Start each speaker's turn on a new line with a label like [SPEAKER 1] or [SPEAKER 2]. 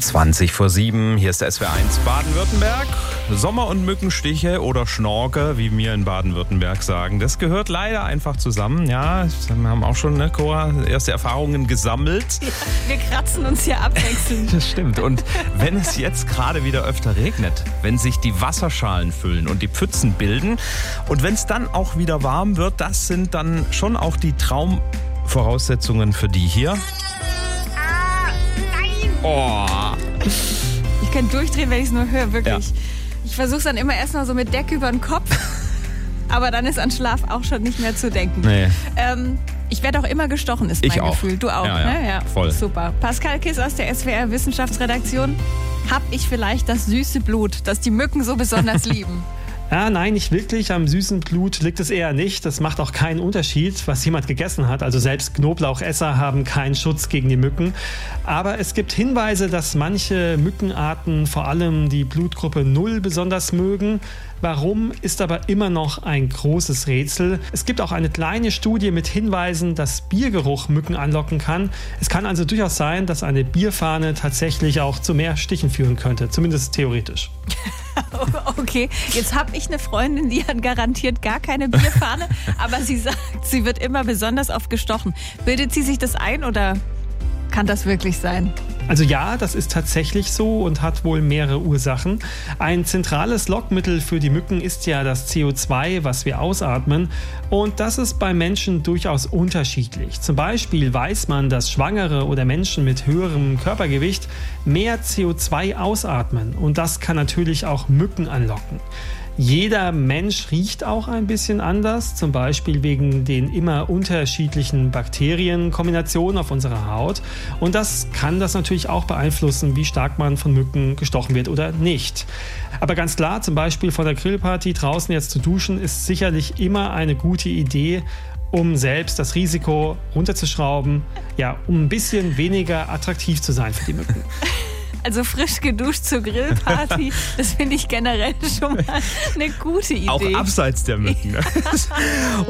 [SPEAKER 1] 20:07, hier ist der SWR1 Baden-Württemberg. Sommer- und Mückenstiche oder Schnorke, wie wir in Baden-Württemberg sagen, das gehört leider einfach zusammen. Ja, wir haben auch schon, Cora, erste Erfahrungen gesammelt.
[SPEAKER 2] Ja, wir kratzen uns hier abwechselnd.
[SPEAKER 1] Das stimmt. Und wenn es jetzt gerade wieder öfter regnet, wenn sich die Wasserschalen füllen und die Pfützen bilden und wenn es dann auch wieder warm wird, das sind dann schon auch die Traumvoraussetzungen für die hier. Oh.
[SPEAKER 2] Ich kann durchdrehen, wenn ich es nur höre, wirklich.
[SPEAKER 1] Ja.
[SPEAKER 2] Ich versuche es dann immer erstmal so mit Decke über den Kopf, aber dann ist an Schlaf auch schon nicht mehr zu denken.
[SPEAKER 1] Nee.
[SPEAKER 2] Ich werde auch immer gestochen, ist mein Gefühl. Du auch,
[SPEAKER 1] ja,
[SPEAKER 2] ne? Ja,
[SPEAKER 1] voll.
[SPEAKER 2] Super. Pascal Kiss aus der SWR Wissenschaftsredaktion. Hab ich vielleicht das süße Blut, das die Mücken so besonders lieben?
[SPEAKER 3] Ja, nein, nicht wirklich. Am süßen Blut liegt es eher nicht. Das macht auch keinen Unterschied, was jemand gegessen hat. Also selbst Knoblauchesser haben keinen Schutz gegen die Mücken. Aber es gibt Hinweise, dass manche Mückenarten vor allem die Blutgruppe 0 besonders mögen. Warum, ist aber immer noch ein großes Rätsel. Es gibt auch eine kleine Studie mit Hinweisen, dass Biergeruch Mücken anlocken kann. Es kann also durchaus sein, dass eine Bierfahne tatsächlich auch zu mehr Stichen führen könnte. Zumindest theoretisch.
[SPEAKER 2] Okay, jetzt habe ich eine Freundin, die hat garantiert gar keine Bierfahne, aber sie sagt, sie wird immer besonders oft gestochen. Bildet sie sich das ein oder kann das wirklich sein?
[SPEAKER 3] Also ja, das ist tatsächlich so und hat wohl mehrere Ursachen. Ein zentrales Lockmittel für die Mücken ist ja das CO2, was wir ausatmen. Und das ist bei Menschen durchaus unterschiedlich. Zum Beispiel weiß man, dass Schwangere oder Menschen mit höherem Körpergewicht mehr CO2 ausatmen. Und das kann natürlich auch Mücken anlocken. Jeder Mensch riecht auch ein bisschen anders, zum Beispiel wegen den immer unterschiedlichen Bakterienkombinationen auf unserer Haut. Und das kann das natürlich auch beeinflussen, wie stark man von Mücken gestochen wird oder nicht. Aber ganz klar, zum Beispiel vor der Grillparty draußen jetzt zu duschen, ist sicherlich immer eine gute Idee, um selbst das Risiko runterzuschrauben, ja, um ein bisschen weniger attraktiv zu sein für die Mücken.
[SPEAKER 2] Also frisch geduscht zur Grillparty, das finde ich generell schon mal eine gute Idee.
[SPEAKER 1] Auch abseits der Mücken.